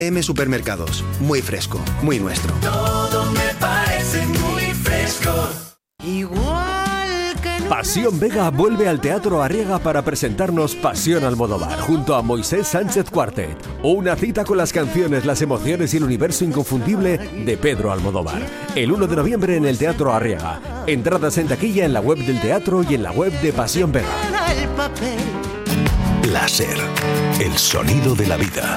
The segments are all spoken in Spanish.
Supermercados, muy fresco, muy nuestro. Todo me parece muy fresco. Igual que nunca. Pasión Vega vuelve al Teatro Arriaga para presentarnos Pasión Almodóvar junto a Moisés Sánchez Quartet. Una cita con las canciones, las emociones y el universo inconfundible de Pedro Almodóvar. El 1 de noviembre en el Teatro Arriaga. Entradas en taquilla en la web del teatro y en la web de Pasión Vega. Láser, el sonido de la vida.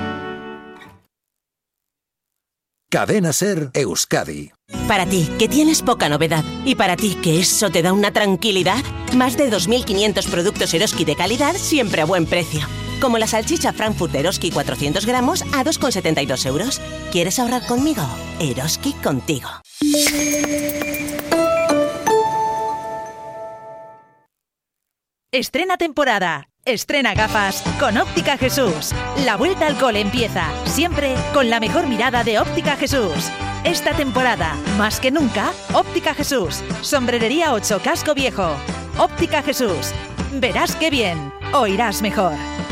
Cadena Ser Euskadi. Para ti, que tienes poca novedad, y para ti, que eso te da una tranquilidad, más de 2.500 productos Eroski de calidad siempre a buen precio. Como la salchicha Frankfurt Eroski 400 gramos a 2,72 euros. ¿Quieres ahorrar conmigo? Eroski contigo. Estrena temporada. Estrena gafas con Óptica Jesús. La vuelta al cole empieza, siempre con la mejor mirada de Óptica Jesús. Esta temporada, más que nunca, Óptica Jesús. Sombrerería 8, Casco Viejo. Óptica Jesús. Verás qué bien, oirás mejor.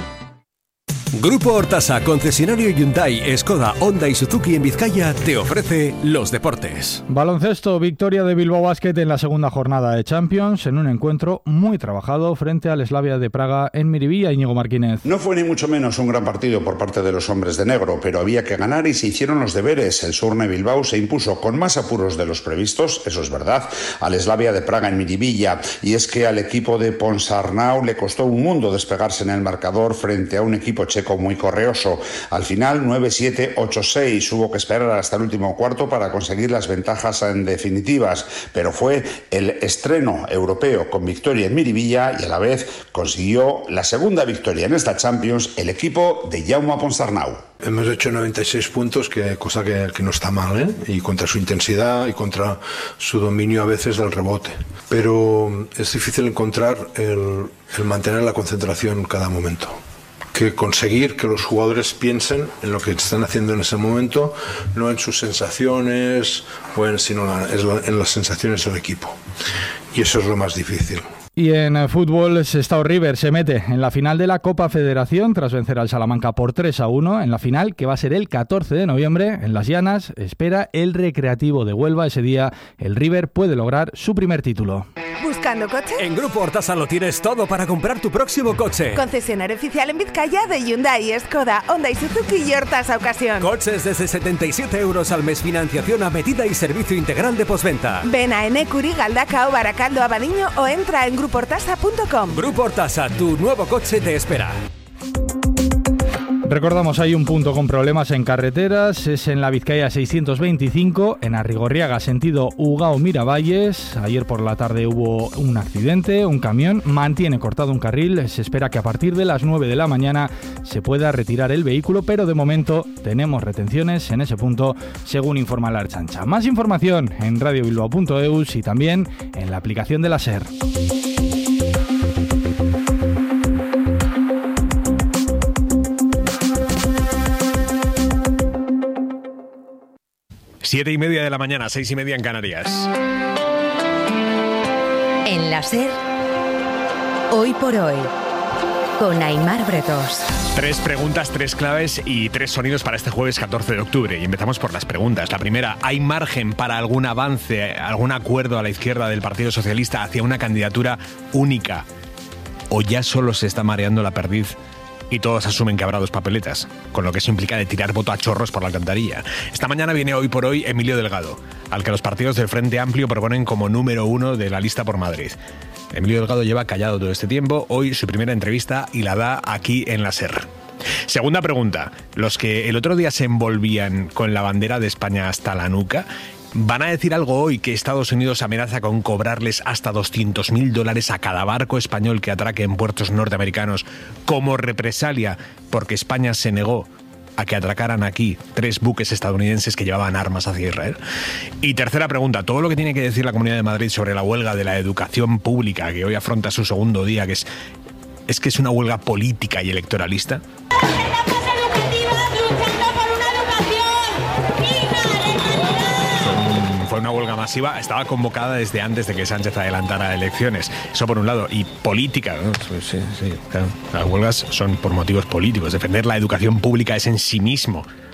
Grupo Hortasa, concesionario Hyundai, Skoda, Honda y Suzuki en Vizcaya, te ofrece los deportes. Baloncesto, victoria de Bilbao Basket en la segunda jornada de Champions, en un encuentro muy trabajado frente al Slavia de Praga en Miribilla. Íñigo Martínez. No fue ni mucho menos un gran partido por parte de los hombres de negro, pero había que ganar y se hicieron los deberes. El Surne Bilbao se impuso con más apuros de los previstos, eso es verdad, al Slavia de Praga en Miribilla. Y es que al equipo de Ponsarnau le costó un mundo despegarse en el marcador frente a un equipo checo muy correoso. Al final 9-7, 8-6, hubo que esperar hasta el último cuarto para conseguir las ventajas en definitivas, pero fue el estreno europeo con victoria en Miribilla y a la vez consiguió la segunda victoria en esta Champions el equipo de Jaume Ponsarnau. Hemos hecho 96 puntos, cosa que no está mal, ¿eh? Y contra su intensidad y contra su dominio a veces del rebote. Pero es difícil encontrar el mantener la concentración en cada momento. Que conseguir que los jugadores piensen en lo que están haciendo en ese momento, no en sus sensaciones, sino en las sensaciones del equipo. Y eso es lo más difícil. Y en fútbol, Sestao River se mete en la final de la Copa Federación tras vencer al Salamanca por 3-1 en la final, que va a ser el 14 de noviembre en Las Llanas. Espera el Recreativo de Huelva. Ese día el River puede lograr su primer título. ¿Buscando coche? En Grupo Hortasa lo tienes todo para comprar tu próximo coche. Concesionario oficial en Vizcaya de Hyundai, Skoda, Honda y Suzuki y Hortasa Ocasión. Coches desde 77 euros al mes, financiación a medida y servicio integral de postventa. Ven a Enecuri, Galdacao, Baracaldo, Abadiño o entra en grupohortasa.com. Grupo Hortasa, tu nuevo coche te espera. Recordamos, hay un punto con problemas en carreteras, es en la Vizcaya 625, en Arrigorriaga, sentido Ugao-Miravalles. Ayer por la tarde hubo un accidente, un camión mantiene cortado un carril. Se espera que a partir de las 9 de la mañana se pueda retirar el vehículo, pero de momento tenemos retenciones en ese punto, según informa la Ertzaintza. Más información en radiobilbao.eus y también en la aplicación de la SER. Siete y media de la mañana, 6:30 en Canarias. En la SER, hoy por hoy, con Aimar Bretos. 3 preguntas, 3 claves y 3 sonidos para este jueves 14 de octubre. Y empezamos por las preguntas. La primera, ¿hay margen para algún avance, algún acuerdo a la izquierda del Partido Socialista hacia una candidatura única? ¿O ya solo se está mareando la perdiz y todos asumen que habrá 2 papeletas, con lo que eso implica de tirar voto a chorros por la alcantarilla? Esta mañana viene hoy por hoy Emilio Delgado, al que los partidos del Frente Amplio proponen como número 1 de la lista por Madrid. Emilio Delgado lleva callado todo este tiempo, hoy su primera entrevista y la da aquí en la SER. Segunda pregunta, los que el otro día se envolvían con la bandera de España hasta la nuca, ¿van a decir algo hoy que Estados Unidos amenaza con cobrarles hasta $200.000 a cada barco español que atraque en puertos norteamericanos como represalia porque España se negó a que atracaran aquí 3 buques estadounidenses que llevaban armas hacia Israel? Y tercera pregunta, todo lo que tiene que decir la Comunidad de Madrid sobre la huelga de la educación pública que hoy afronta su segundo día, que es una huelga política y electoralista. Fueron una huelga masiva, estaba convocada desde antes de que Sánchez adelantara elecciones. Eso por un lado. Y política, ¿no? Sí, claro. Las huelgas son por motivos políticos. Defender la educación pública es en sí mismo